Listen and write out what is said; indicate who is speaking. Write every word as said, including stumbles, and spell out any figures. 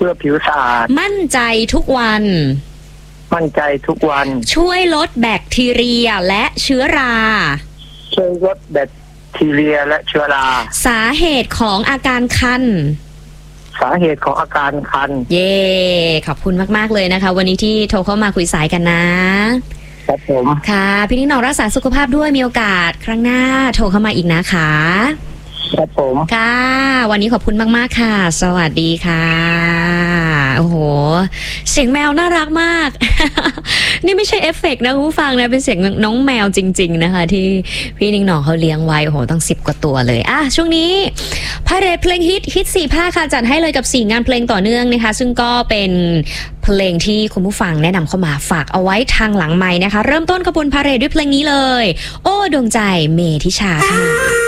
Speaker 1: พื่อผิวสะอาด
Speaker 2: มั่นใจทุกวัน
Speaker 1: มั่นใจทุกวัน
Speaker 2: ช่วยลดแบคทีเรียและเชื้อรา
Speaker 1: ช่วยลดแบคทีเรียและเชื้อรา
Speaker 2: สาเหตุของอาการคัน
Speaker 1: สาเหตุของอาการคัน
Speaker 2: เย่ขอบคุณมากๆเลยนะคะวันนี้ที่โทรเข้ามาคุยสายกันนะครับ
Speaker 1: ผม
Speaker 2: ค่ะพี่นิ่งหน่องรักษาสุขภาพด้วยมีโอกาสครั้งหน้าโทรเข้ามาอีกนะคะ
Speaker 1: ครับผม
Speaker 2: ค่ะวันนี้ขอบคุณมากๆค่ะสวัสดีค่ะโอ้โหเสียงแมวน่ารักมาก นี่ไม่ใช่เอฟเฟกต์นะคุณผู้ฟังนะเป็นเสียงน้องแมวจริงๆนะคะที่พี่นิ่งหน่องเขาเลี้ยงไว้โอ้โหตั้งสิบกว่าตัวเลยอ่ะช่วงนี้พาเรดเพลงฮิตฮิตสี่ภาคค่ะจัดให้เลยกับสี่งานเพลงต่อเนื่องนะคะซึ่งก็เป็นเพลงที่คุณผู้ฟังแนะนำเข้ามาฝากเอาไว้ทางหลังไมค์นะคะเริ่มต้นขบวนพาเรดด้วยเพลงนี้เลยโอ้ดวงใจเมธิชาค่ะ